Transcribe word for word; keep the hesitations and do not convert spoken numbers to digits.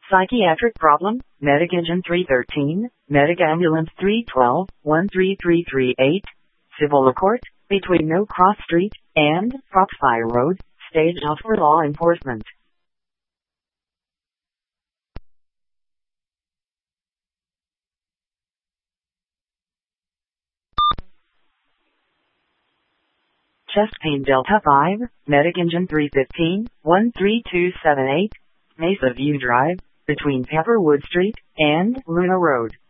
Psychiatric problem, Medic Engine three thirteen, Medic Ambulance three twelve, one three three three eight, Civil Court, between No Cross Street and Foxfire Road, staged off for law enforcement. Chest pain Delta five, Medic Engine three fifteen, one three two seven eight, Mesa View Drive, between Pepperwood Street and Luna Road.